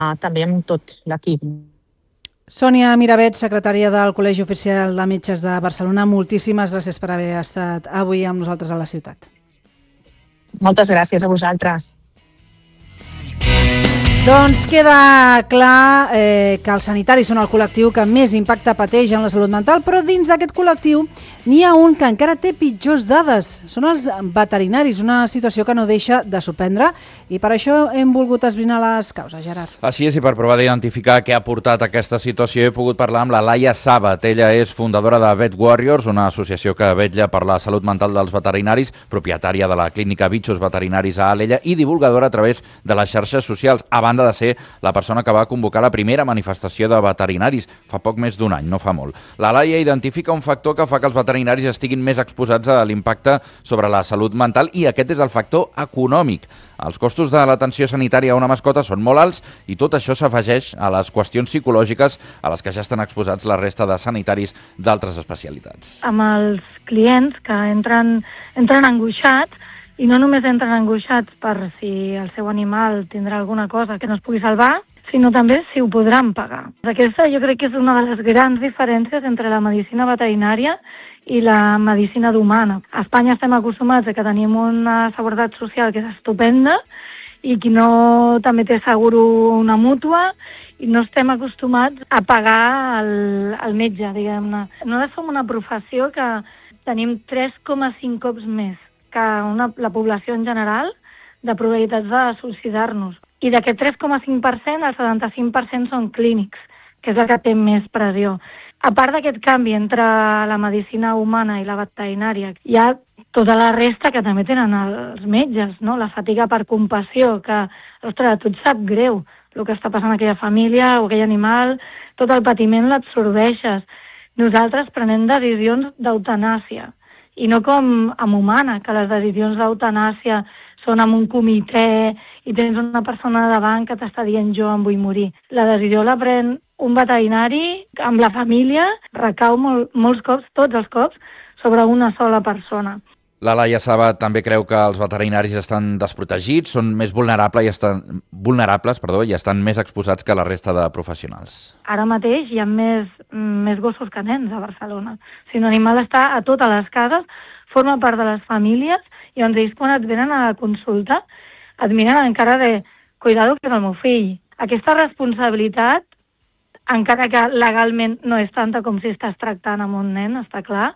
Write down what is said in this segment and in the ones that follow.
també amb tot l'equip. Sònia Miravet, secretària del Col·legi Oficial de Metges de Barcelona, moltíssimes gràcies per haver estat avui amb nosaltres a la ciutat. Moltes gràcies a vosaltres. Doncs queda clar que els sanitaris són el col·lectiu que més impacte pateix en la salut mental, però dins d'aquest col·lectiu n'hi ha un que encara té pitjors dades. Són els veterinaris, una situació que no deixa de sorprendre, i per això hem volgut esbrinar les causes, Gerard. Així és, i per provar d'identificar què ha portat a aquesta situació he pogut parlar amb la Laia Sabat. Ella és fundadora de Vet Warriors, una associació que vetlla per la salut mental dels veterinaris, propietària de la clínica Bitxos Veterinaris a Alella i divulgadora a través de les xarxes socials, a banda de ser la persona que va convocar la primera manifestació de veterinaris fa poc més d'un any, no fa molt. La Laia identifica un factor que fa que els veterinaris estiguin més exposats a l'impacte sobre la salut mental, i aquest és el factor econòmic. Els costos de l'atenció sanitària a una mascota són molt alts i tot això s'afegeix a les qüestions psicològiques a les que ja estan exposats la resta de sanitaris d'altres especialitats. Amb els clients que entren angoixats, i no només entren angoixats per si el seu animal tindrà alguna cosa que no es pugui salvar, sinó també si ho podran pagar. Aquesta jo crec que és una de les grans diferències entre la medicina veterinària i la medicina humana. A Espanya estem acostumats a que tenim una seguretat social que és estupenda i qui no també té seguro una mútua, i no estem acostumats a pagar el metge, diguem-ne. Nosaltres som una professió que tenim 3,5 cops més que la població en general de probabilitats de suïcidar-nos. I d'aquest 3,5%, el 75% són clínics, que és el que té més pressió. A part d'aquest canvi entre la medicina humana i la veterinària, hi ha tota la resta que també tenen els metges, no? La fatiga per compassió, que, ostres, a tu et sap greu el que està passant a aquella família o aquell animal, tot el patiment l'absorbeixes. Nosaltres prenem decisions d'eutanàsia, i no com amb humana, que les decisions d'eutanàsia són amb un comitè i tens una persona davant que t'està dient jo em vull morir. La decisió la pren un veterinari amb la família, recau molts cops, tots els cops, sobre una sola persona. La Laia Sabat també creu que els veterinaris estan desprotegits, són més vulnerables i estan més exposats que la resta de professionals. Ara mateix hi ha més gossos que nens a Barcelona. Si un animal està a totes les cases, forma part de les famílies, i doncs ells quan et venen a la consulta et miren encara de cuidado que és el meu fill. Aquesta responsabilitat, encara que legalment no és tanta com si estàs tractant amb un nen, està clar,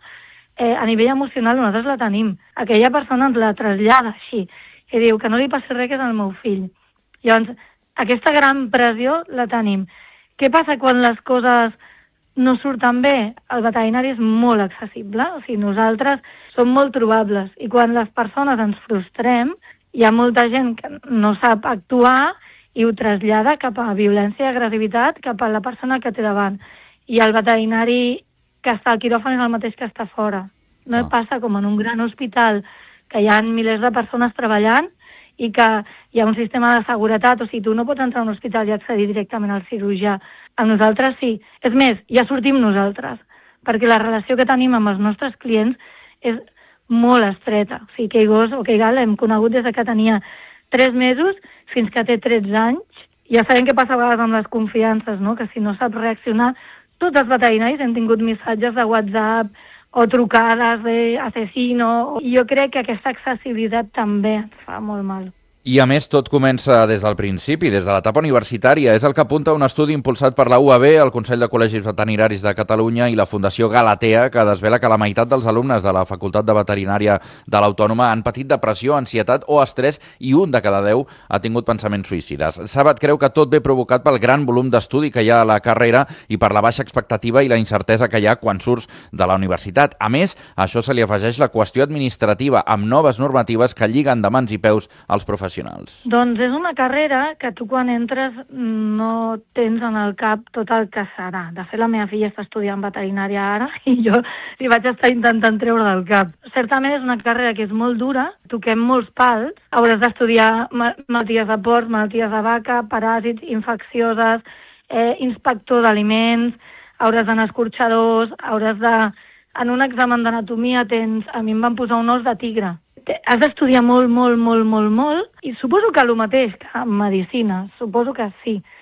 a nivell emocional nosaltres la tenim. Aquella persona ens la trasllada així, i diu que no li passi res, que és el meu fill. Llavors, aquesta gran pressió la tenim. Què passa quan les coses no surten bé? El veterinari és molt accessible, o sigui, nosaltres som molt trobables, i quan les persones ens frustrem, hi ha molta gent que no sap actuar i ho trasllada cap a violència i agressivitat cap a la persona que té davant. I el veterinari que està al quiròfan és el mateix que està fora. No passa com en un gran hospital que hi ha milers de persones treballant i que hi ha un sistema de seguretat, o sigui, tu no pots entrar a un hospital i accedir directament al cirurgià. Amb nosaltres sí. És més, ja sortim nosaltres, perquè la relació que tenim amb els nostres clients és molt estreta. O sigui, aquell gos o aquell gat l'hem conegut des que tenia 3 mesos fins que té 13 anys. Ja sabem què passa a vegades amb les confiances, no? Que si no saps reaccionar. Tots els veterinaris hem tingut missatges de WhatsApp o trucades d'assassino. Jo crec que aquesta accessibilitat també ens fa molt mal. I a més, tot comença des del principi, des de l'etapa universitària. És el que apunta un estudi impulsat per la UAB, el Consell de Col·legis Veterinaris de Catalunya i la Fundació Galatea, que desvela que la meitat dels alumnes de la Facultat de Veterinària de l'Autònoma han patit depressió, ansietat o estrès, i 1 de cada 10 ha tingut pensaments suïcides. Sabat creu que tot ve provocat pel gran volum d'estudi que hi ha a la carrera i per la baixa expectativa i la incertesa que hi ha quan surts de la universitat. A més, a això se li afegeix la qüestió administrativa, amb noves normatives que lliguen de mans i peus als professionals. Doncs és una carrera que tu quan entres no tens en el cap tot el que serà. De fet, la meva filla està estudiant veterinària ara i jo li vaig estar intentant treure del cap. Certament és una carrera que és molt dura, toquem molts pals, hauràs d'estudiar malalties de porc, malalties de vaca, paràsits, infeccioses, inspector d'aliments, hauràs d'anar a escorxadors, en un examen d'anatomia a mi em van posar un os de tigre. Has d'estudiar molt, i suposo que el mateix que en medicina, suposo que sí.